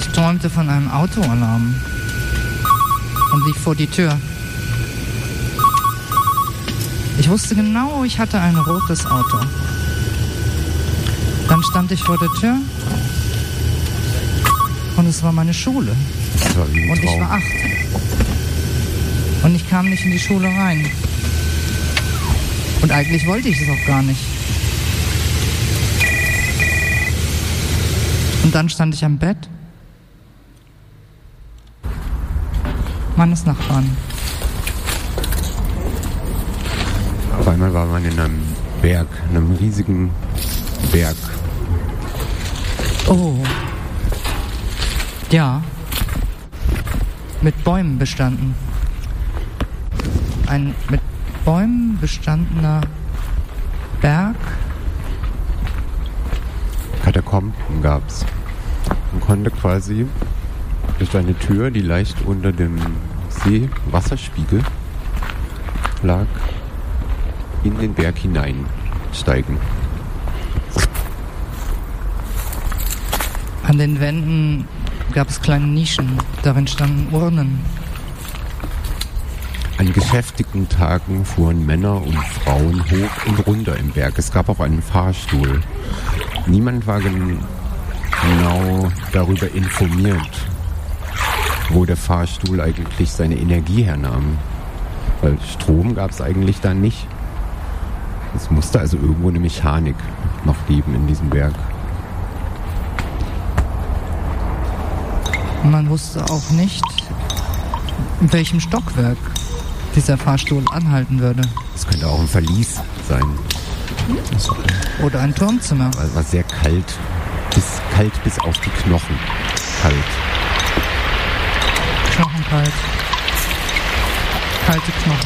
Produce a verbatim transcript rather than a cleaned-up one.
Ich träumte von einem Autoalarm und lief vor die Tür. Ich wusste genau, ich hatte ein rotes Auto. Dann stand ich vor der Tür und es war meine Schule. Das war wie ein Und ich Traum. war acht. Und ich kam nicht in die Schule rein. Und eigentlich wollte ich es auch gar nicht. Und dann stand ich am Bett meines Nachbarn. Auf einmal war man in einem Berg, in einem riesigen Berg. Oh. Ja. Mit Bäumen bestanden. Ein mit Bäumen bestandener Berg. Katakomben gab's. Man konnte quasi durch eine Tür, die leicht unter dem Seewasserspiegel lag, in den Berg hineinsteigen. An den Wänden gab es kleine Nischen. Darin standen Urnen. An geschäftigen Tagen fuhren Männer und Frauen hoch und runter im Berg. Es gab auch einen Fahrstuhl. Niemand war gen- genau darüber informiert, wo der Fahrstuhl eigentlich seine Energie hernahm. Weil Strom gab es eigentlich da nicht. Es musste also irgendwo eine Mechanik noch geben in diesem Berg. Man wusste auch nicht, in welchem Stockwerk dieser Fahrstuhl anhalten würde. Es könnte auch ein Verlies sein. Oder ein Turmzimmer. Es war sehr kalt, bis kalt bis auf die Knochen. Kalt. Knochenkalt. Kalte Knochen.